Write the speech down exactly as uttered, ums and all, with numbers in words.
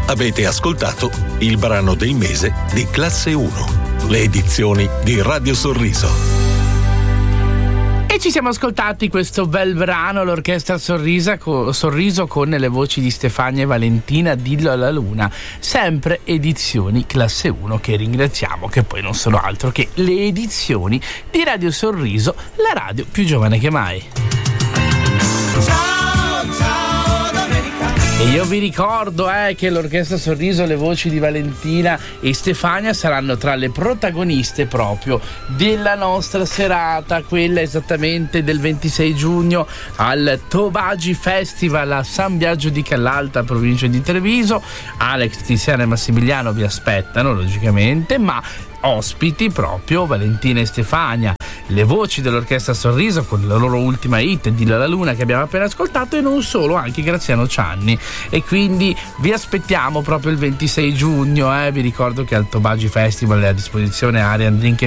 Avete ascoltato il brano del mese di Classe uno, le edizioni di Radio Sorriso. E ci siamo ascoltati questo bel brano, l'orchestra Sorrisa, co, Sorriso, con le voci di Stefania e Valentina, Dillo alla Luna, sempre edizioni Classe uno, che ringraziamo, che poi non sono altro che le edizioni di Radio Sorriso, la radio più giovane che mai. E io vi ricordo eh, che l'orchestra Sorriso, le voci di Valentina e Stefania saranno tra le protagoniste proprio della nostra serata, quella esattamente del ventisei giugno al Tobagi Festival a San Biagio di Callalta, provincia di Treviso. Alex, Tiziana e Massimiliano vi aspettano logicamente, ma ospiti proprio Valentina e Stefania, le voci dell'orchestra Sorriso con la loro ultima hit Dillo alla Luna che abbiamo appena ascoltato, e non solo, anche Graziano Cianni. E quindi vi aspettiamo proprio il ventisei giugno, eh. Vi ricordo che al Tobagi Festival è a disposizione area and drink